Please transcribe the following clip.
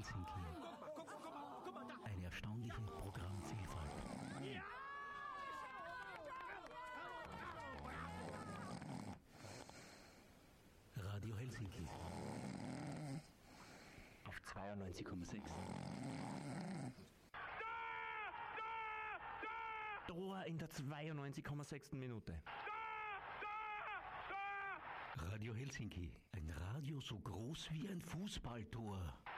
Helsinki. Eine erstaunliche Programmvielfalt. Ja! Radio Helsinki. Auf 92,6. Tor in der 92,6. Minute. Radio Helsinki. Ein Radio so groß wie ein Fußballtor.